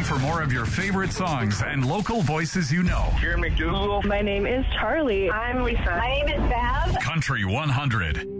for more of your favorite songs and local voices you know. Karen McDougal. My name is Charlie. I'm Lisa. My name is Bev. Country 100.